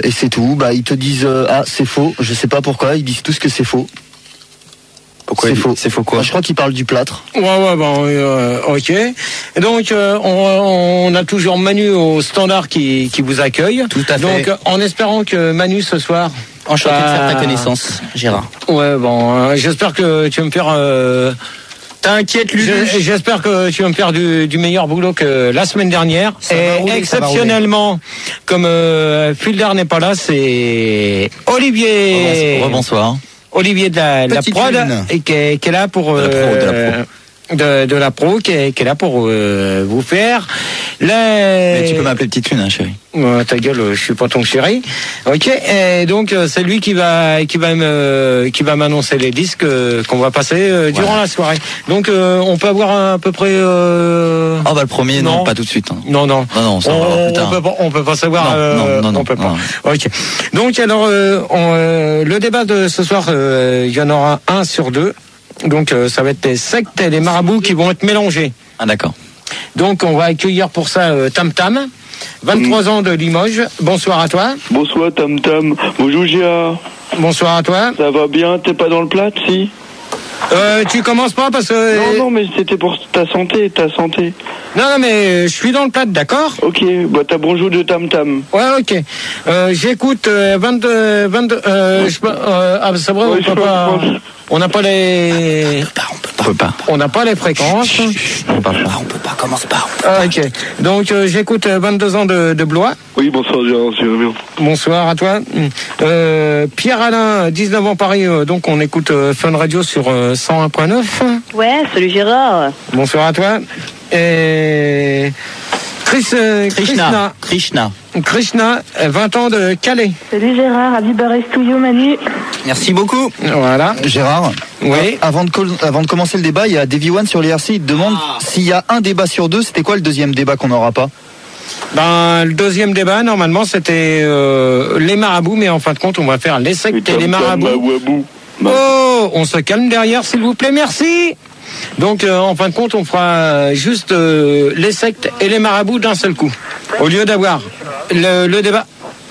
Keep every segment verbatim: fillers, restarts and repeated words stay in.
et c'est tout. Bah ils te disent euh, ah c'est faux. Je sais pas pourquoi. Ils disent tous que c'est faux. Pourquoi c'est faux. C'est faux quoi? Bah, je crois qu'ils parlent du plâtre. Ouais, ouais, bon, euh, ok. Et donc, euh, on, on a toujours Manu au standard qui, qui vous accueille. Tout à fait. Donc, en espérant que Manu ce soir. Enchanté bah, de faire ta connaissance, Gérard. Ouais, bon, euh, j'espère que tu vas me faire. Euh, T'inquiète, Lulu. J'espère que tu vas me faire du, du meilleur boulot que la semaine dernière. Ça et rouler, exceptionnellement, comme euh, Fulder n'est pas là, c'est Olivier. Rebonsoir. Olivier de la, de la prod et qui est, qui est là pour de la pro, de la pro. De, de la pro qui est, qui est là pour euh, vous faire les... Mais tu peux m'appeler Petite Lune, hein, chérie. Ouais, ta gueule, je suis pas ton chéri. Ok, et donc c'est lui qui va qui va me qui va m'annoncer les disques euh, qu'on va passer euh, durant ouais. la soirée. Donc euh, on peut avoir un, à peu près. Euh... Oh bah le premier non, non pas tout de suite. Hein. Non non. Non non, ça on, va plus tard. On peut pas, on peut pas savoir. Non euh, non non non. On peut non, pas. Non. Ok. Donc alors euh, on, euh, le débat de ce soir, il euh, y en aura un sur deux. Donc euh, ça va être les sectes et les marabouts qui vont être mélangés. Ah d'accord. Donc on va accueillir pour ça euh, Tam Tam, vingt-trois mmh. ans de Limoges. Bonsoir à toi. Bonsoir Tam Tam. Bonjour Gérard. Bonsoir à toi. Ça va bien? T'es pas dans le plat, si? Euh, tu commences pas parce que... Non, non, mais c'était pour ta santé, ta santé. Non, non, mais je suis dans le plat, d'accord? Ok, bah t'as bonjour de Tam Tam. Ouais, ok. Euh, j'écoute euh, vingt-deux... vingt-deux euh, je, euh, ah, c'est vrai, ouais, on peut pas... On n'a pas les... On peut pas. On n'a pas les fréquences. Chut, chut, on peut pas, on peut pas, commence pas. Ah, ok. Donc euh, j'écoute vingt-deux ans de, de Blois. Oui, bonsoir Gérard, c'est bien. Bonsoir à toi. Euh, Pierre-Alain, dix-neuf ans Paris, euh, donc on écoute euh, Fun Radio sur euh, cent un point neuf. Ouais, salut Gérard. Bonsoir à toi. Et... Chris, euh, Krishna. Krishna. Krishna, vingt ans de Calais. Salut Gérard, Happy Birthday to you Manu. Merci beaucoup. Voilà. Gérard, oui. Euh, avant, de col- avant de commencer le débat, il y a Davy One sur l'I R C, il te demande ah. s'il y a un débat sur deux, c'était quoi le deuxième débat qu'on n'aura pas? Ben, le deuxième débat, normalement, c'était euh, les marabouts, mais en fin de compte, on va faire les sectes et, et les marabouts. Oh, on se calme derrière, s'il vous plaît, merci. Donc, euh, en fin de compte, on fera juste euh, les sectes et les marabouts d'un seul coup, au lieu d'avoir le, le débat,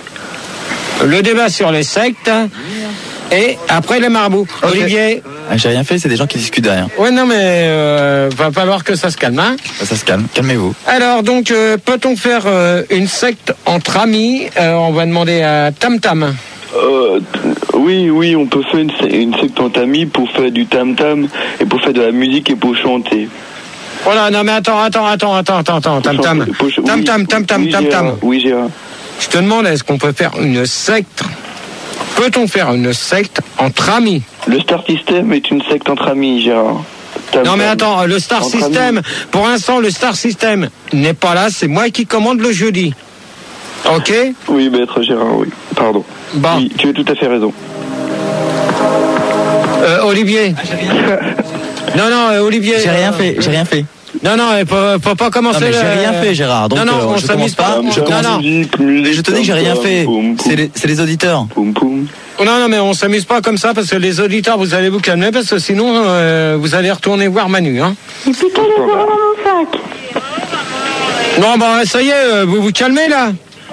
le débat sur les sectes et après les marabouts. Okay. Olivier. Ah, j'ai rien fait, c'est des gens qui discutent derrière. Ouais, non, mais euh, va falloir que ça se calme, hein. Ça, ça se calme, calmez-vous. Alors, donc, euh, peut-on faire euh, une secte entre amis? euh, On va demander à Tam Tam. Euh, oui, oui, on peut faire une, une secte entre amis pour faire du tam-tam et pour faire de la musique et pour chanter. Voilà, non mais attends, attends, attends, attends, attends, attends, Tam Tam. Tam Tam, Tam Tam, Tam Tam. Oui, Gérard. Je te demande, est-ce qu'on peut faire une secte? Peut-on faire une secte entre amis? Le Star System est une secte entre amis, Gérard. Tam non mais attends, le Star System, pour l'instant, le Star System n'est pas là, c'est moi qui commande le jeudi. Ok? Oui, maître Gérard, oui. Pardon. Bon. Oui, tu as tout à fait raison. Euh, Olivier. non, non, euh, Olivier. J'ai rien fait, j'ai rien fait. Non, non, il faut, faut pas commencer. Non, mais j'ai rien fait, Gérard. Donc, non, non, euh, on je commence pas. pas. Je commence non, non. Musique, musique, je te dis que j'ai rien fait. C'est les, c'est les auditeurs. Poum, poum. Non, non, mais on s'amuse pas comme ça parce que les auditeurs, vous allez vous calmer parce que sinon, euh, vous allez retourner voir Manu, hein. Et puis quel est dans mon sac? Non, bah, ça y est, vous vous calmez, là.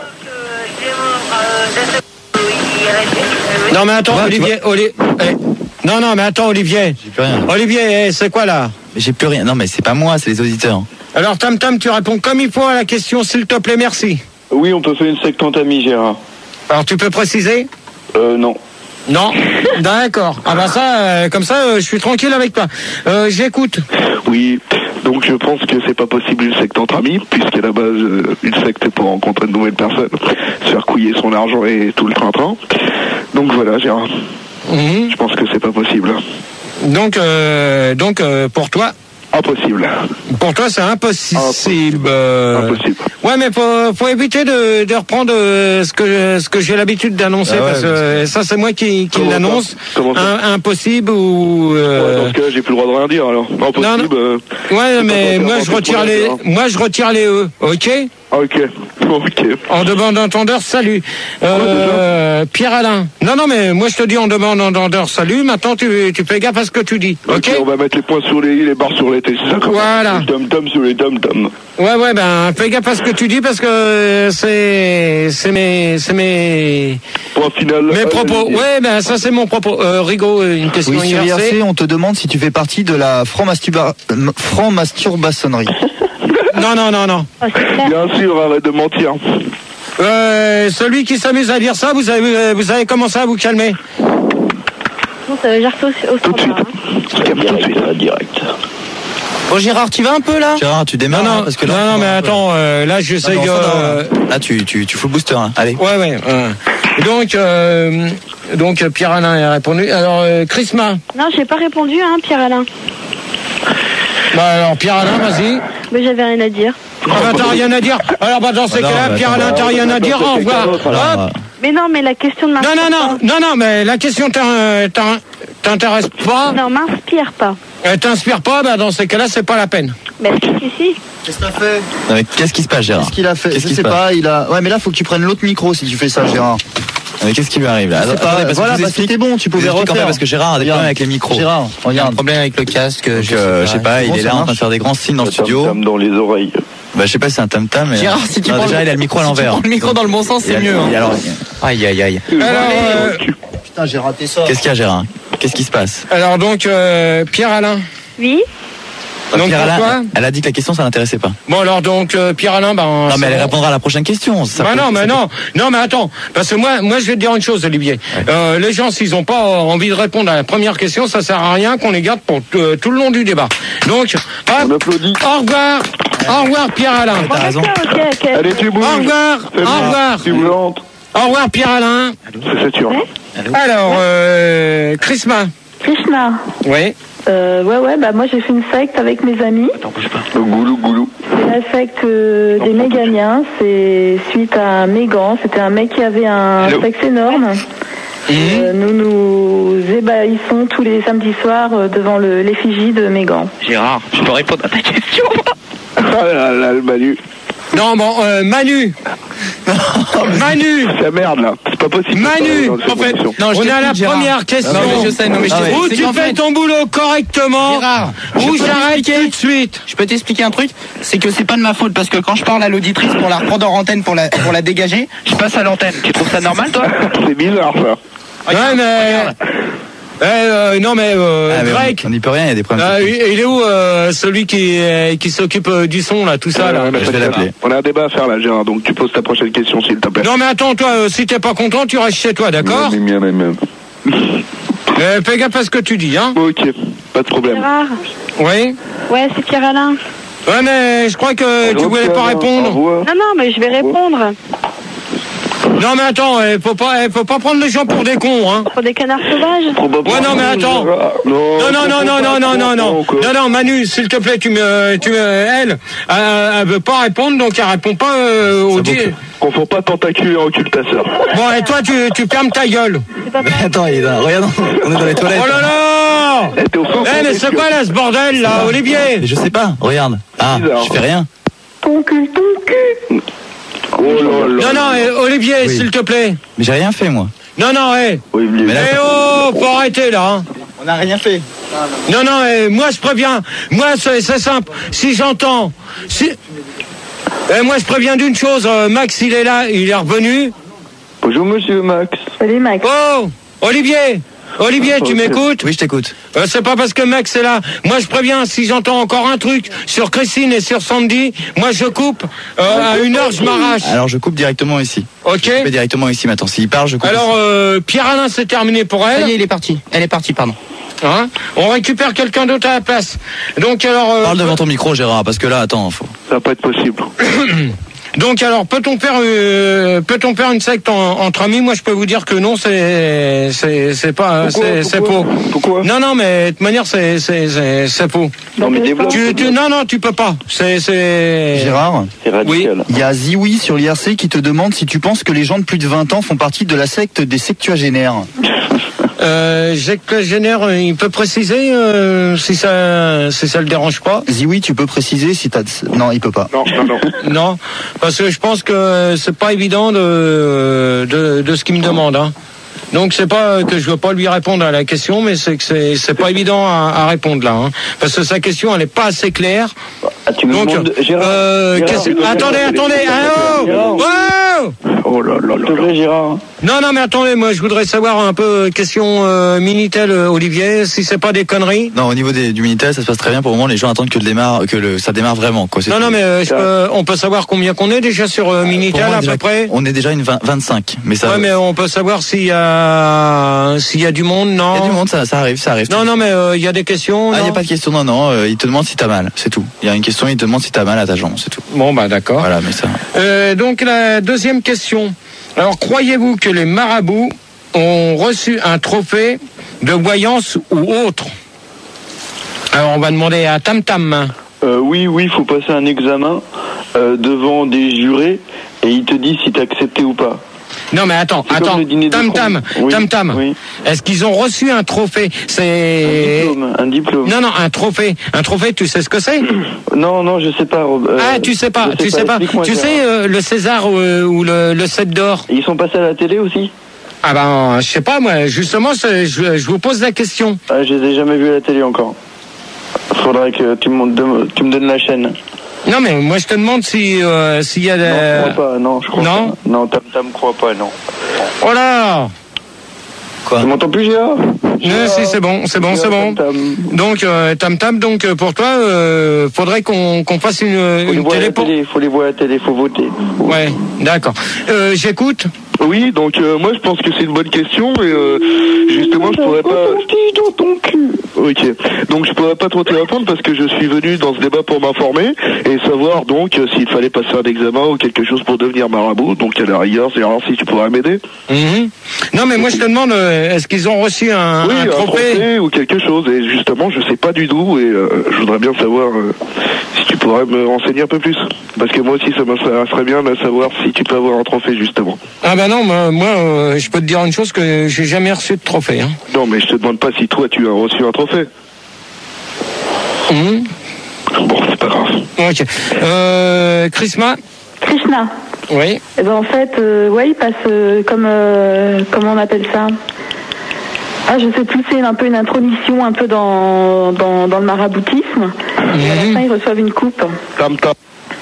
Non, mais attends, ouais, Olivier, Oli... eh. Non, non, mais attends, Olivier. J'ai plus rien. Olivier, eh, c'est quoi, là? Mais j'ai plus rien. Non, mais c'est pas moi, c'est les auditeurs. Alors, Tam Tam, tu réponds comme il faut à la question, s'il te plaît, merci. Oui, on peut faire une secte entre amis, Gérard. Alors, tu peux préciser? Euh, non. Non, d'accord. Ah bah ça, euh, comme ça, euh, je suis tranquille avec toi. Euh, j'écoute. Oui, donc je pense que c'est pas possible une secte entre amis, puisqu'à la base, euh, une secte est pour rencontrer de nouvelles personnes, se faire couiller son argent et tout le train-train. Donc voilà, Gérard. Mmh. Je pense que c'est pas possible. Donc, euh, donc euh, pour toi, impossible. Pour toi, c'est impossible. Impossible. Euh... impossible. Ouais, mais faut, faut éviter de, de reprendre ce que, ce que j'ai l'habitude d'annoncer, ah ouais, parce que parce... ça, c'est moi qui, qui l'annonce. Un, impossible ou. Euh... Ouais, dans ce cas, j'ai plus le droit de rien dire, alors. Impossible. Non, non. Euh, ouais, mais moi, je retire les, moi, je retire les E, ok? Ok, ok. En demande d'entendeur, salut. Euh, Pierre-Alain. Non, non, mais moi je te dis en demande d'entendeur, salut. Maintenant, tu, tu fais gaffe à ce que tu dis. Ok, Ok, on va mettre les points sur les i, les barres sur les t, c'est ça comme Voilà. Les tom-tom sur les tom-tom. Ouais, ouais, ben, fais gaffe à ce que tu dis parce que c'est, c'est mes, c'est mes, Point final. mes euh, propos. allez-y. Ouais, ben, ça c'est mon propos. Euh, Rigaud, une question Oui, sur I R C. I R C, on te demande si tu fais partie de la franc-masturba- euh, franc-masturbassonnerie. Non, non, non, non. Oh, c'est clair. Bien sûr, arrête de mentir. Euh, celui qui s'amuse à dire ça, vous avez, vous avez commencé à vous calmer. Bon, ça veut dire au, au Tout de suite. standard. Hein. Calme tout de suite. Direct. Bon, Gérard, tu vas un peu là Gérard, tu démarres Non, non, hein, parce que là, non, non, mais attends, euh, là, j'essaye. Non, non, Euh... non, là, tu, tu, tu fous le booster. Hein. Allez. Ouais, ouais. euh. Donc, euh, donc Pierre-Alain a répondu. Alors, euh, Chrisma. Non, j'ai pas répondu, hein, Pierre-Alain. Bah alors, Pierre-Alain, vas-y. Mais j'avais rien à dire. Ah bah t'as rien à dire. Alors bah dans ces non, cas-là, mais Pierre-Alain, attends, t'as rien à dire. Au revoir. Alors, Hop. Mais non, mais la question de Non, non, non, non, non, mais la question t'in- t'in- t'intéresse pas. Non, m'inspire pas. Elle t'inspire pas. Bah dans ces cas-là, c'est pas la peine. Mais si, si, si. Qu'est-ce que t'as fait non, mais qu'est-ce qui se passe, Gérard Qu'est-ce qu'il a fait Qu'est-ce Je qui sais se passe pas, il a. Ouais, mais là, faut que tu prennes l'autre micro si tu fais ça, Gérard. Non, mais qu'est-ce qui lui arrive là Je sais Attends, pas, attendez, parce que voilà, je vous bah, explique- c'était bon, tu je vous pouvais explique en fait refaire. parce que Gérard a des Regarde. problèmes avec les micros. Gérard, Il y a un regarde. problème avec le casque. Donc, je euh, je sais sais pas. pas, il Bon, est ça là en train de marche. faire des grands signes dans le studio. Tom-tom dans les oreilles. Bah, je sais pas si c'est un tam-tam, mais. Gérard, si tu non, prends déjà, le- il a le micro à Si tu l'envers. prends le micro dans le bon sens, Il a- c'est mieux. il- hein. alors, Aïe, aïe, aïe. Alors, euh, Putain, j'ai raté ça. qu'est-ce qu'il y a, Gérard Qu'est-ce qui se passe alors donc euh, Pierre-Alain. Oui. Donc Pierre-Alain, pourquoi elle a dit que la question, ça l'intéressait pas. Bon alors donc euh, Pierre-Alain, ben. Non, mais c'est elle bon. répondra à la prochaine question. Ça Bah peut- non, ça mais peut- non, non, mais attends, parce que moi, moi, je vais te dire une chose, Olivier. Euh, les gens, s'ils n'ont pas envie de répondre à la première question, ça sert à rien qu'on les garde pour euh, tout le long du débat. Donc, On hop, applaudit. au revoir, au revoir, Pierre-Alain. T'as raison. D'accord, ok, ok. Allez, tu bouges. Au revoir, C'est au bien. revoir, Tu bouges. au revoir, Pierre-Alain. C'est sûr. Alors, euh, Chrisma. Krishna. Oui. Euh, ouais, ouais, bah moi j'ai fait une secte avec mes amis. Le goulou, goulou. C'est la secte euh, des Méganiens. C'est suite à Mégan. C'était un mec qui avait un Hello. sexe énorme. Euh, nous nous ébahissons tous les samedis soirs euh, devant le- l'effigie de Mégan. Gérard, je peux répondre à ta question. Ah là là, le Manu. Non, bon, euh, Manu. Manu. C'est la merde là. C'est pas possible. Manu, Dans ces en fait, conditions. Non, je on est à la t'écoute, Gérard. première question. Non, mais je sais, non, mais je Ah ouais. t'explique. Ou C'est tu qu'en fais fait, ton boulot correctement, Gérard, je ou peux j'arrête t'expliquer. tout de suite. Je peux t'expliquer un truc, c'est que c'est pas de ma faute parce que quand je parle à l'auditrice pour la reprendre en antenne pour la pour la dégager, je passe à l'antenne. Tu trouves ça normal toi? C'est bizarre ça. Ouais, mais. Eh, euh, non, mais euh, Ah, mais Drake, on n'y peut rien, il y a des problèmes. euh, techniques. il il est où euh, celui qui, euh, qui s'occupe euh, du son, là, tout ça, là Euh, on, a je pas vais de- l'appeler. on a un débat à faire là, Gérard. Donc tu poses ta prochaine question s'il te plaît. Non, mais attends, toi, euh, si t'es pas content, tu restes chez toi, d'accord? Miam, miam, miam, miam. euh, Fais gaffe à ce que tu dis, hein. Ok, pas de problème. Gérard. Oui. Ouais, c'est Pierre-Alain. Ouais, mais je crois que tu voulais pas répondre. Non, non, mais je vais répondre. Non, mais attends, il faut pas, eh, faut pas prendre les gens pour des cons, hein. Pour des canards sauvages. Ouais, non, mais attends. Non, Non, non, non, non, non, non, non, non. encore. Non, non, Manu, s'il te plaît, tu me, tu me, elle, elle, elle veut pas répondre, donc elle répond pas euh, au dit. Confonds pas tentacule et occultateur. Bon, et toi, tu, tu fermes ta gueule. Mais attends, il est là. Regarde, on est dans les toilettes. Oh là là! Eh, t'es au fond, Eh, mais c'est quoi là, ce bordel, là, Olivier? Mais je sais pas, regarde. Ah, bizarre. je fais rien. Ton cul, ton cul. Oh là là. Non, non, eh, Olivier, Oui. s'il te plaît. Mais j'ai rien fait, moi. Non, non, eh. Oui, mais Mais là- Eh oh, faut arrêter, là, hein. On n'a rien fait. Non, non, eh, moi, je préviens. Moi, c'est c'est simple. Si j'entends, si, eh, moi, je préviens d'une chose. euh, Max, il est là, il est revenu. Bonjour monsieur Max. Salut, Max. Oh, Olivier, Olivier, tu Ok. m'écoutes? Oui, je t'écoute. Euh, c'est pas parce que Max est là. Moi, je préviens, si j'entends encore un truc sur Christine et sur Sandy, moi, je coupe. Euh, à une heure, je m'arrache. Alors, je coupe directement ici. Ok? Je fais directement ici maintenant. S'il parle, je coupe. Alors, ici. euh, Pierre-Alain, c'est terminé pour Ça y est, elle. il est parti. Elle est partie, pardon. Hein, on récupère quelqu'un d'autre à la place. Donc, alors... euh, Parle devant ton micro, Gérard, parce que là, attends, faut. Ça va pas être possible. Donc alors peut-on faire euh, peut-on faire une secte en- entre amis? Moi je peux vous dire que non, c'est c'est c'est pas Pourquoi, c'est c'est pourquoi faux. Pourquoi Non non mais de toute manière c'est c'est c'est c'est faux. Non mais développe. Tu, tu non non tu peux pas. C'est c'est Gérard, C'est radical. il y a Zioui sur l'I R C qui te demande si tu penses que les gens de plus de vingt ans font partie de la secte des sectuagénaires. Euh, Jacques Génère, il peut préciser euh, si ça, si ça le dérange pas. Dis oui, tu peux préciser si t'as. Non, il peut pas. Non, non, non. Non, parce que je pense que c'est pas évident de de, de ce qu'il me demande. Hein. Donc c'est pas que je veux pas lui répondre à la question, mais c'est que c'est c'est pas évident à, à répondre là, hein, parce que sa question elle est pas assez claire. Ah, tu me Donc, demandes, Gérard, euh, Gérard, qu'est-ce- Gérard, attendez, Gérard, attendez, Gérard, allô, wow. Oh là là S'il te là là. plaît, Gérard. Non, non, mais attendez, moi je voudrais savoir un peu question euh, Minitel, euh, Olivier, si c'est pas des conneries. Non, au niveau des, du Minitel, ça se passe très bien. Pour le moment, les gens attendent que le démarre, que le, ça démarre vraiment, quoi. C'est Non, tout. non, mais euh, je peux- on peut savoir combien qu'on est déjà sur euh, Pour Minitel moi, à déjà, peu près. on est déjà une vingt, vingt-cinq, mais ça. Ouais, mais on peut savoir s'il y a s'il y a du monde, non. Il y a du monde, ça, ça arrive, ça arrive. Non, non, mais euh, il y a des questions. Ah, il non n'y a pas de question, non, non. Euh, il te demande si t'as mal, c'est tout. Il y a une question, il te demande si t'as mal à ta jambe, c'est tout. Bon, bah d'accord. Voilà, mais ça. Euh, donc la deuxième question. Alors, croyez-vous que les marabouts ont reçu un trophée de voyance ou autre? Alors, on va demander à Tam Tam. Euh, oui, oui, il faut passer un examen euh, devant des jurés et il te dit si t'as accepté ou pas. Non, mais attends, C'est comme attends. le dîner de Tam con. Tam, Oui, Tam Tam. oui. Est-ce qu'ils ont reçu un trophée? Un C'est diplôme, un diplôme. non, non, un trophée. Un trophée, tu sais ce que c'est? Non, non, je sais pas. Rob. Euh, Ah, tu sais pas, je tu sais pas. Explique-moi, Tu Gérard. sais euh, le César euh, ou le, le sept d'or? Et ils sont passés à la télé aussi? Ah ben, je sais pas, moi. Justement, c'est- je, je vous pose la question. Ah, je les ai jamais vus à la télé encore. Faudrait que tu me, dem- tu me donnes la chaîne. Non, mais moi, je te demande si euh, s'il y a des... Non, je crois pas, non, je crois non pas. Non, Tam Tam croit pas, non. Oh là! Tu m'entends plus, Gérard? Non, si, c'est bon, c'est bon, c'est bon. Tam Tam. Donc, euh, Tam Tam, donc euh, pour toi, euh, faudrait qu'on qu'on fasse une, Faut les une voir à télé la pour... télé, faut les voir à la télé, faut voter. Ouais, d'accord. Euh, J'écoute. Oui, donc euh, moi je pense que c'est une bonne question et euh, justement je pourrais pas. Dans ton cul. Ok, donc je pourrais pas trop te répondre parce que je suis venu dans ce débat pour m'informer et savoir donc euh, s'il fallait passer un examen ou quelque chose pour devenir marabout. Donc à la rigueur, c'est rare si tu pourrais m'aider. Mhm. Non, mais moi, je te demande, euh, est-ce qu'ils ont reçu un, Oui, un un trophée? trophée ou quelque chose. Et justement, je sais pas du tout et euh, je voudrais bien savoir euh, si tu pourrais me renseigner un peu plus. Parce que moi aussi, ça m'intéresserait bien de savoir si tu peux avoir un trophée justement. Ah ben non, moi, moi, euh, je peux te dire une chose, que j'ai jamais reçu de trophée. Hein. Non, mais je te demande pas si toi tu as reçu un trophée. Mhm. Bon, c'est pas grave. Ok. Euh, Chrisma? Krishna. Oui. Eh ben en fait, euh, ouais, il passe euh, comme euh, comment on appelle ça? Ah, je sais plus, c'est un peu une intromission un peu dans dans, dans le maraboutisme. Et à la fin, ils reçoivent une coupe. Tam tam.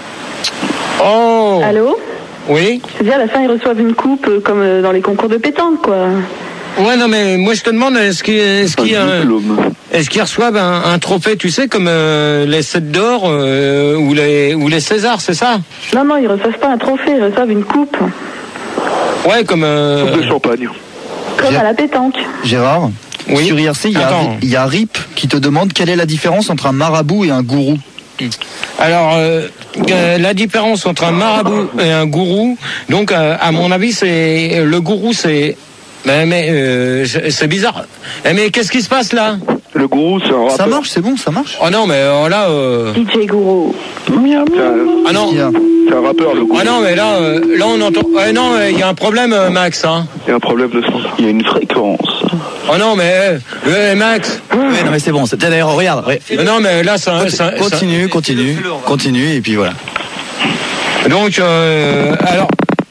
Oh. Allô? Oui. C'est-à-dire à la fin, ils reçoivent une coupe euh, comme euh, dans les concours de pétanque, quoi. Ouais, non, mais moi, je te demande, est-ce qu'ils est qu Un diplôme. est qu'ils reçoivent un, un trophée, tu sais, comme euh, les sept d'or euh, ou les ou les Césars, c'est ça? Non, non, ils reçoivent pas un trophée, ils reçoivent une coupe, Ouais, comme... Euh... Coupe de champagne. comme à la pétanque. Gérard, Oui. sur I R C, il y, a, Attends. il y a Rip qui te demande quelle est la différence entre un marabout et un gourou. Alors, euh, euh, la différence entre un marabout et un gourou, donc, euh, à mon avis, c'est... Le gourou, c'est... Mais, mais euh, c'est bizarre. Eh, mais qu'est-ce qui se passe, là? Le gourou, c'est un rappeur. Ça marche, c'est bon, ça marche. Oh non, mais euh, là... Euh... D J Gourou. C'est un, Ah non. Il y a- c'est un rappeur, le gourou. Ah non, mais là, euh, là, on entend... Ouais, non, il y a un problème, euh, Max, hein. Il y a un problème de standard. Il y a une fréquence. Oh non, mais... Euh, Max. Oui, non, mais c'est bon. c'est- D'ailleurs, regarde. re- Euh, non, mais là, ça... ça- Continue, continue, continue, et puis voilà. ça- Donc, euh, alors...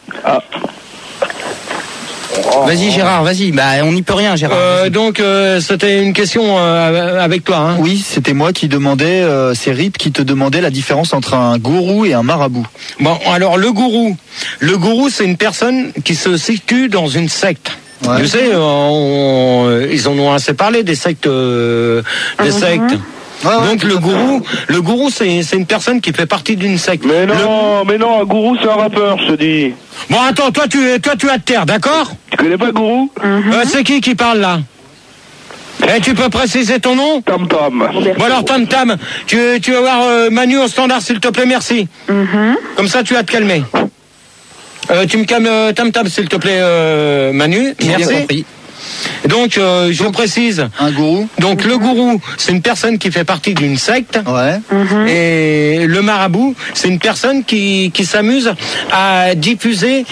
Vas-y Gérard, vas-y. Bah on n'y peut rien Gérard. Euh, donc, euh, c'était une question euh, avec toi, hein. Oui, c'était moi qui demandais, euh, c'est Rip qui te demandait la différence entre un gourou et un marabout. Bon, alors le gourou. Le gourou, c'est une personne qui se situe dans une secte. Ouais. Tu sais, on- on- ils en ont assez parlé des sectes, euh, des sectes. Ouais, ouais, Donc tout le à fait. gourou, le gourou, c'est c'est une personne qui fait partie d'une secte. Mais Le- non, mais non, un gourou, c'est un rappeur, je te dis. Bon, attends, toi tu, toi tu as de terre, d'accord? Tu connais pas gourou? Euh, c'est qui qui parle là? Eh, tu peux préciser ton nom? Tam Tam. Bon alors Tam Tam, tu, tu vas voir euh, Manu au standard s'il te plaît, merci. Mhm. Comme ça tu vas te calmer. Euh, tu me calmes euh, Tam Tam s'il te plaît, euh, Manu, J'ai bien merci. compris. Donc, euh, je précise. Un gourou. Donc, le gourou, c'est une personne qui fait partie d'une secte. Ouais. Mhm. Et le marabout, c'est une personne qui, qui s'amuse à diffuser,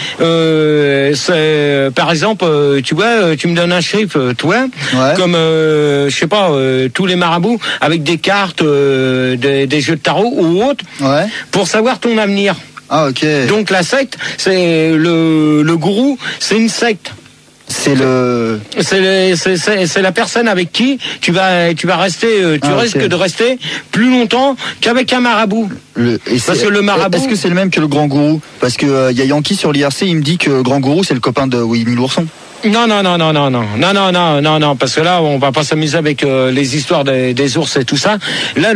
euh, ce- par exemple, euh, tu vois, tu me donnes un chiffre, toi, Ouais. comme, euh, je sais pas, euh, tous les marabouts, avec des cartes, euh, des, des jeux de tarot ou autres, Ouais. pour savoir ton avenir. Ah, ok. Donc, la secte, c'est le, le gourou, c'est une secte. C'est le. C'est le- c'est- c'est- c'est la personne avec qui tu vas tu vas rester euh, tu Ah, ok. risques de rester plus longtemps qu'avec un marabout. le et Parce c'est- que le marabout- Est-ce que c'est le même que le grand gourou? Parce que euh, y a Yankee sur l'I R C, il me dit que le grand gourou c'est le copain de Winnie l'ourson. Non non non non non non non non non non non parce que là on va pas s'amuser avec euh, les histoires des, des ours et tout ça. Là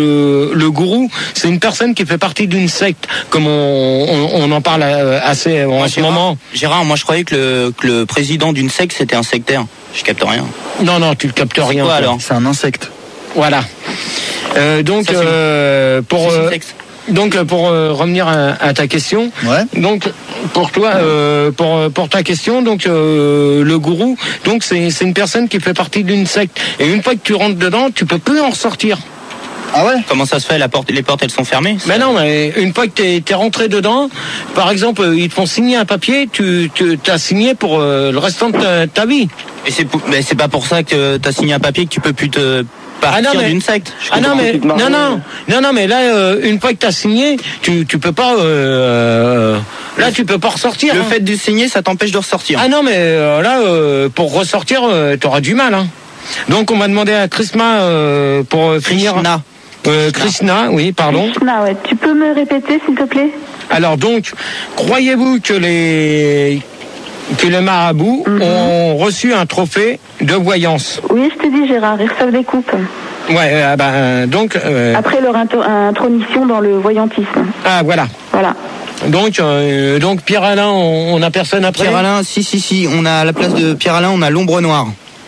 le le gourou c'est une personne qui fait partie d'une secte comme on, on, on en parle euh, assez en Moi, ce Gérard, moment. Gérard, moi je croyais que le, que le président d'une secte c'était un sectaire. Je capte rien. Non non tu le captes C'est rien. quoi, toi. alors C'est un insecte. Voilà. Euh, donc Ça, c'est- euh, pour C'est une euh, secte. donc euh, pour euh, revenir à, à ta question. Ouais. Donc pour toi, euh, pour pour ta question, donc euh, le gourou, donc c'est c'est une personne qui fait partie d'une secte. Et une fois que tu rentres dedans, tu peux plus en ressortir. Ah ouais. Comment ça se fait? La porte, les portes elles sont fermées? Mais non, mais une fois que t'es es rentré dedans, par exemple, ils te font signer un papier, tu tu t'as signé pour euh, le restant de ta, ta vie. Et c'est pour- mais c'est pas pour ça que t'as signé un papier que tu peux plus te partir Ah non, mais- d'une secte. Je Ah non comprends. mais non non non non mais là euh, une fois que t'as signé, tu tu peux pas euh, là tu peux pas ressortir. Le hein. fait de signer, ça t'empêche de ressortir. Ah non mais euh, là euh, pour ressortir euh, t'auras du mal hein. Donc on m'a demandé à Krishna euh, pour euh, finir. Krishna. Euh, Krishna, oui, pardon. Krishna, ouais. Tu peux me répéter, s'il te plaît? Alors donc, croyez-vous que les que les marabouts Mhm. ont reçu un trophée de voyance? Oui, je te dis, Gérard, ils reçoivent des coupes. Ouais, ah ben donc euh, Après leur intro- intronition dans le voyantisme. ah voilà. Voilà. Donc euh, donc Pierre Alain, on, on a personne après. Pierre Alain, si si si, on a à la place de Pierre Alain, on a l'ombre noire.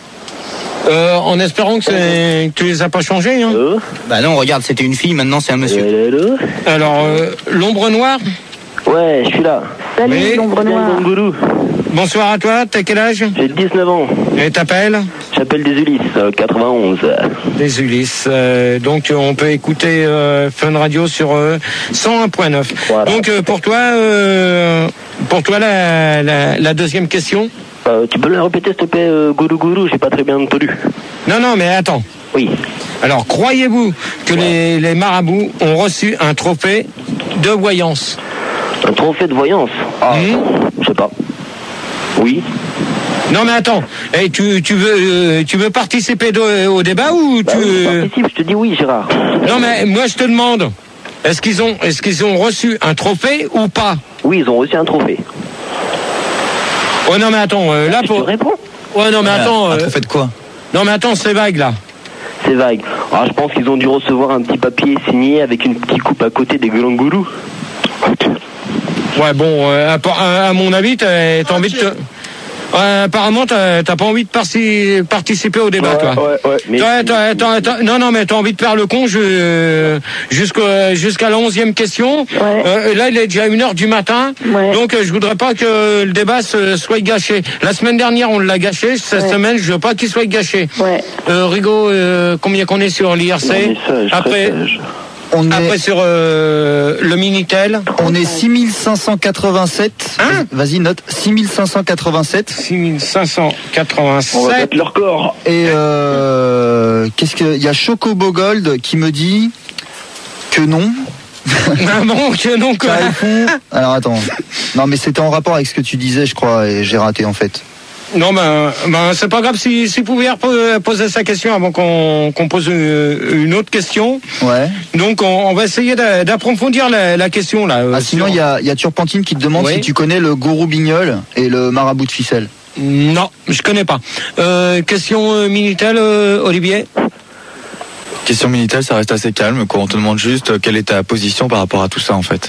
Euh, en espérant que, c'est- que tu les as pas changés. Hein. Oh, Bah non, regarde, c'était une fille, maintenant c'est un monsieur. hello, hello. Alors euh, l'ombre noire. Ouais, je suis là. Salut, Oui. l'ombre Bien, noire. mon gourou. Bonsoir à toi. T'as quel âge? J'ai dix-neuf ans. Et t'appelles? J'appelle des Ulysses, euh, quatre-vingt-onze. Des Ulysses. Euh, donc euh, on peut écouter euh, Fun Radio sur euh, cent un point neuf. Voilà. Donc euh, pour toi, euh, pour toi la, la, la deuxième question. Euh, tu peux le répéter, s'il te plaît, euh, gourou gourou, j'ai pas très bien entendu. Non non mais attends. Oui. Alors croyez-vous que les, les marabouts ont reçu un trophée de voyance? Un trophée de voyance. Ah, Hmm. je sais pas. Oui. Non mais attends. Et tu tu veux euh, tu veux participer de- au débat ou Bah tu oui, je participe, je te dis oui, Gérard. Non mais moi je te demande. Est-ce qu'ils ont est-ce qu'ils ont reçu un trophée ou pas? Oui, ils ont reçu un trophée. Oh non mais attends, euh, là Je te pour. réponds. Ouais non mais attends. Un euh, trophée de quoi? Non mais attends, c'est vague là. C'est vague. Ah, je pense qu'ils ont dû recevoir un petit papier signé avec une petite coupe à côté des grands gourous. Ouais bon, euh, à, à- à mon avis, t'as t'as envie de te... Ouais, apparemment, t'as t'as pas envie de parti- participer au débat, Ouais, toi. ouais, ouais, mais- T'as- t'as- t'as- t'as- non, non, mais t'as envie de faire le con je- jusqu'à jusqu'à la onzième question. Ouais. Euh, là, il est déjà une heure du matin. Ouais. Donc, euh, je voudrais pas que le débat se, soit gâché. La semaine dernière, on l'a gâché. Cette Ouais. semaine, je veux pas qu'il soit gâché. Ouais. Euh, Rigaud, euh, combien qu'on est sur l'I R C? Non, mais sage, Après, très sage. On après est, sur euh, le Minitel. on est six mille cinq cent quatre-vingt-sept. Hein Vas-y, note. six mille cinq cent quatre-vingt-sept. six mille cinq cent On va quatre-vingt-sept. battre leur corps. Et euh, qu'est-ce que. Il y a Chocobo Gold qui me dit que non. Ah bon, que non, quoi. Carifon. Alors attends. Non, mais c'était en rapport avec ce que tu disais, je crois, et j'ai raté en fait. Non, ben, ben c'est pas grave si, si vous pouviez repo- poser sa question avant qu'on qu'on pose une, une autre question. Ouais. Donc, on, on va essayer d'a- d'approfondir la, la question, là. euh, Ah, sinon, sur- il y a, il y a Turpentine qui te demande Oui. si tu connais le gourou bignol et le marabout de ficelle. Non, je connais pas. Euh, question euh, Minitel, euh, Olivier? Question Minitel, ça reste assez calme. Quoi. On te demande juste euh, quelle est ta position par rapport à tout ça en fait.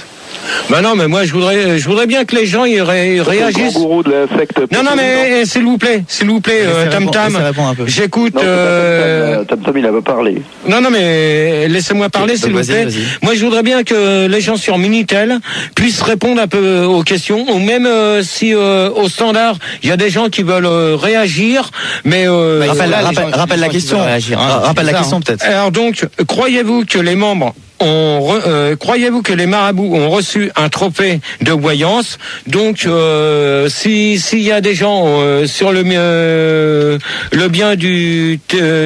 Bah non, mais moi je voudrais, je voudrais bien que les gens ils ré, réagissent. Le gourou de la secte. Non, non, mais s'il vous plaît, s'il vous plaît, euh, Tam Tam, j'écoute. Non, euh... Tam Tam, il a pas parlé. Non, non, mais laissez-moi parler, s'il vous plaît. Vas-y. Moi, je voudrais bien que les gens sur Minitel puissent répondre un peu aux questions, ou même euh, si euh, au standard, il y a des gens qui veulent euh, réagir, mais euh, bah, rappelle, là, rappelle, gens, rappelle la question. Réagir, hein, rappelle la question peut-être. Alors donc, croyez-vous que les membres ont re, euh, croyez-vous que les marabouts ont reçu un trophée de voyance? Donc, euh, si s'il y a des gens euh, sur le euh, le bien du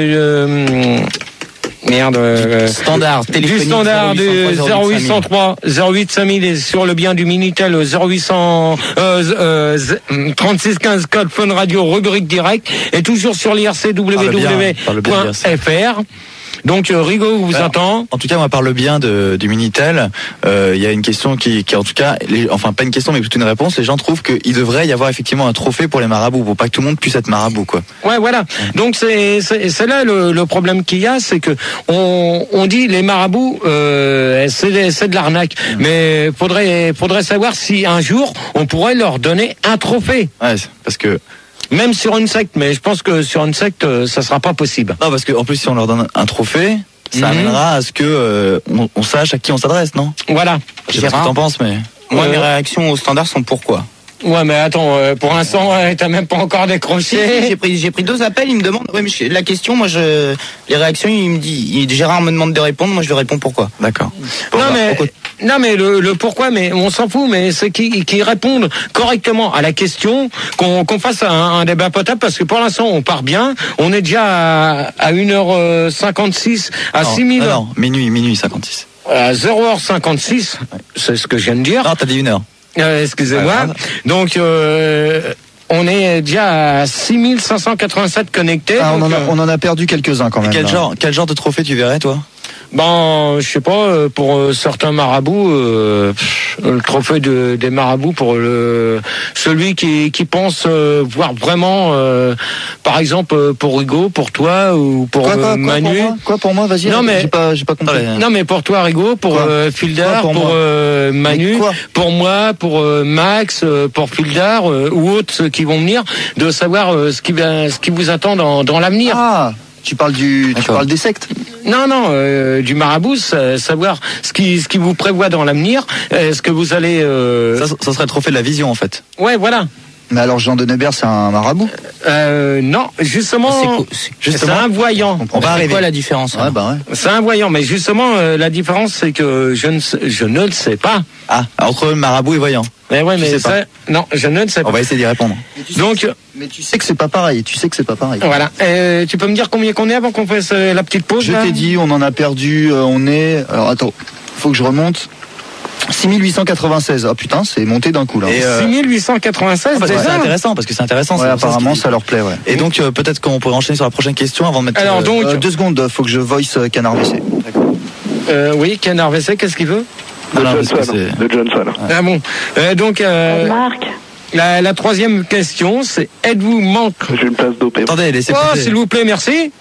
euh, Merde, euh, standard du standard du zéro huit cent trois zéro huit cinq mille et sur le bien du Minitel zéro huit cent euh, euh, trente-six quinze code Fun Radio rubrique direct et toujours sur l'I R C W W point F R. Donc euh, Rigaud vous Alors, entend. En tout cas, moi par le bien de, du Minitel, il euh, y a une question qui, qui en tout cas, les, enfin pas une question mais plutôt une réponse. Les gens trouvent qu'il devrait y avoir effectivement un trophée pour les marabouts, pour pas que tout le monde puisse être marabout, quoi. Ouais, voilà. Donc c'est c'est, c'est là le, le problème qu'il y a, c'est que on, on dit les marabouts, euh, c'est c'est de l'arnaque. Mmh. Mais faudrait faudrait savoir si un jour on pourrait leur donner un trophée. Ouais, parce que. Même sur une secte, mais je pense que sur une secte, ça sera pas possible. Non, parce que en plus, si on leur donne un trophée, ça mmh. amènera à ce que euh, on, on sache à qui on s'adresse, non? Voilà. Je sais pas ce que t'en penses, mais moi, euh, mes réactions au standard sont pourquoi? Ouais, mais attends, euh, pour l'instant, euh, t'as même pas encore décroché. Si, si, j'ai pris, j'ai pris deux appels, il me demande, ouais, mais je, la question, moi, je, les réactions, il me dit, il, Gérard me demande de répondre, moi, je lui réponds pourquoi. D'accord. Bon, non, bah, mais, pourquoi... non, mais le, le pourquoi, mais on s'en fout, mais c'est qu'ils, qu'ils répondent correctement à la question, qu'on, qu'on fasse un, un débat potable, parce que pour l'instant, on part bien, on est déjà à, à une heure cinquante-six, à non, six mille. Non, non, minuit, minuit cinquante-six. À zéro heure cinquante-six, ouais. C'est ce que je viens de dire. Non, t'as dit une heure. Euh, excusez-moi. Ah, donc, euh, on est déjà à six mille cinq cent quatre-vingt-sept connectés. Ah, donc, on, en a, euh, on en a perdu quelques-uns quand même. Quel là. genre, quel genre de trophée tu verrais, toi? Ben, je sais pas, pour euh, certains marabouts, euh, le trophée de, des marabouts pour le celui qui, qui pense euh, voir vraiment, euh, par exemple, pour Rigaud, pour toi ou pour quoi, quoi, euh, Manu. Quoi pour moi, quoi pour moi Vas-y. Non mais j'ai pas, j'ai pas compris. Non mais pour toi Rigaud, pour euh, Fildar, pour, pour euh, Manu, pour moi, pour euh, Max, euh, pour Fildar euh, ou autres ceux qui vont venir, de savoir euh, ce qui va, ce qui vous attend dans, dans l'avenir. Ah. Tu parles du, tu parles des sectes? Non, non, euh, du marabout, savoir ce qui, ce qui vous prévoit dans l'avenir, est-ce que vous allez. Euh... Ça, ça serait le trophée de la vision en fait. Ouais, voilà. Mais alors Jean de Nebert, c'est un marabout? Euh, non, justement, c'est, co- c'est, justement, c'est un voyant. On va arriver. C'est quoi la différence? Ouais, bah ouais. C'est un voyant, mais justement, euh, la différence, c'est que je ne, je ne le sais pas. Ah, entre marabout et voyant. Mais ouais, tu mais ça, non, je ne le sais pas. On va essayer d'y répondre. Mais Donc, sais, mais tu sais que c'est pas pareil. Tu sais que c'est pas pareil. Voilà. Euh, tu peux me dire combien qu'on est avant qu'on fasse euh, la petite pause? Je là t'ai dit, on en a perdu. Euh, on est. Alors attends, faut que je remonte. six mille huit cent quatre-vingt-seize. Ah putain, c'est monté d'un coup là. Et euh... six mille huit cent quatre-vingt-seize. Ah, c'est intéressant parce que c'est intéressant. Ouais, c'est apparemment, ça, ça leur plaît. Ouais. Et donc euh, peut-être qu'on pourrait enchaîner sur la prochaine question avant de mettre. Alors donc euh, deux secondes. Faut que je voice euh, Canard V C. D'accord. Euh, oui, Canard V C, qu'est-ce qu'il veut? De ah, Johnson. De Johnson. Ouais. Ah bon. Euh, donc. Euh... Marc. La, la troisième question, c'est êtes-vous manque? J'ai une place dopée. Attendez, laissez Oh, s'il vous plaît, merci.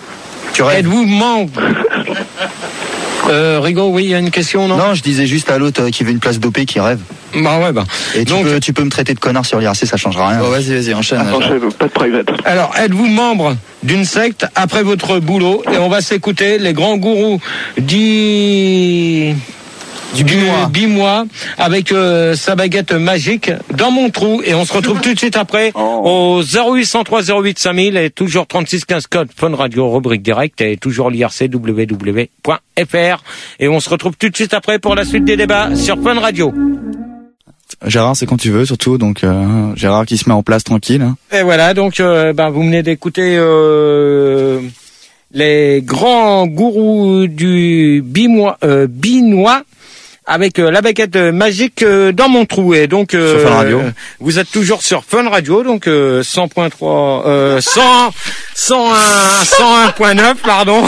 Tu rêves. Êtes-vous membre? euh, Rigaud, oui, il y a une question, non? Non, je disais juste à l'autre euh, qui veut une place dopée qui rêve. Bah ouais, bah. Et donc, tu peux, tu peux me traiter de connard sur l'I R C, ça changera rien. Oh, vas-y, vas-y, enchaîne. Ah, enchaîne, pas de private. Alors, êtes-vous membre d'une secte après votre boulot? Et on va s'écouter les grands gourous du... Du bimois. bimois avec euh, sa baguette magique dans mon trou et on se retrouve tout de suite après oh. au zéro huit cent trois zéro huit cinq mille et toujours trente-six quinze code Fun Radio rubrique direct et toujours l'I R C W W point F R et on se retrouve tout de suite après pour la suite des débats sur Fun Radio. Gérard, c'est quand tu veux surtout, donc euh, Gérard qui se met en place tranquille. Hein. Et voilà, donc euh, ben, vous venez d'écouter euh, les grands gourous du bimois, euh, binois avec euh, la baguette magique euh, dans mon trou. Et donc euh, sur Fun Radio. Vous êtes toujours sur Fun Radio, donc euh, cent point trois, euh, cent, cent un, cent un point neuf, pardon.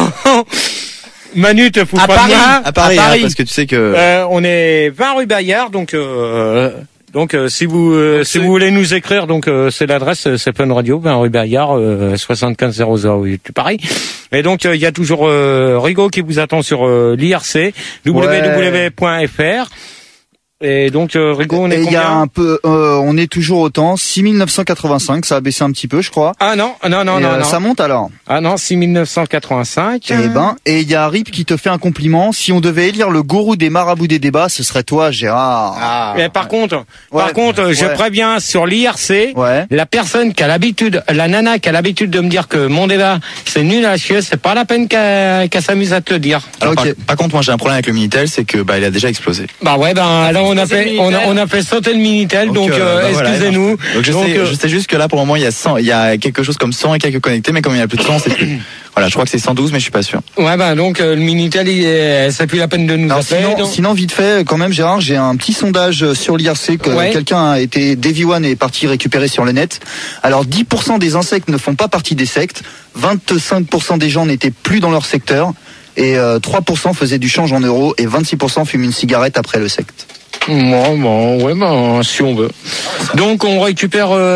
Manu, te fous à pas Paris, de moi. À Paris, à Paris. Hein, parce que tu sais que euh, on est vingt rue Bayard, donc euh, donc euh, si vous euh, si vous voulez nous écrire, donc euh, c'est l'adresse, c'est Fun Radio, vingt rue Bayard, euh, soixante-quinze zéro zéro huit Paris. Et donc il euh, y a toujours euh, Rigaud qui vous attend sur euh, l'I R C W W W point F R. Et donc, euh, Rigo, on est et combien? Il y a un peu, euh, on est toujours autant, six mille neuf cent quatre-vingt-cinq, ça a baissé un petit peu, je crois. Ah non, non, non, et, non, euh, non. Ça monte alors. Ah non, six mille neuf cent quatre-vingt-cinq. Eh ben, et il y a Rip qui te fait un compliment. Si on devait élire le gourou des marabouts des débats, ce serait toi, Gérard. Ah. Mais par contre, Ouais. par contre, je Ouais. préviens sur l'I R C, Ouais. la personne qui a l'habitude, la nana qui a l'habitude de me dire que mon débat c'est nul à chier, c'est pas la peine qu'elle qu'elle s'amuse à te le dire. Alors, Ok. par, par contre, moi j'ai un problème avec le Minitel, c'est que bah il a déjà explosé. Bah ouais, ben là on a explosé fait, le on a, Minitel. on a fait sauter le Minitel, donc, euh, euh, bah, voilà, excusez-nous. Donc je, Donc, sais, euh, je sais juste que là pour le moment il y a cent, il y a quelque chose comme cent et quelques connectés, mais comme il y a plus de cent, c'est plus. Voilà, je crois que c'est cent douze, mais je suis pas sûr. Ouais, ben donc euh, le Minitel, il est- c'est plus la peine de nous Alors appeler. sinon, donc- sinon, vite fait, quand même, Gérard, j'ai un petit sondage sur l'I R C que Ouais. quelqu'un a été, Davy One est parti récupérer sur le net. Alors, dix pour cent des insectes ne font pas partie des sectes, vingt-cinq pour cent des gens n'étaient plus dans leur secteur, et euh, trois pour cent faisaient du change en euros, et vingt-six pour cent fument une cigarette après le secte. Bon, bon, ouais, ben si on veut. Donc on récupère. Euh,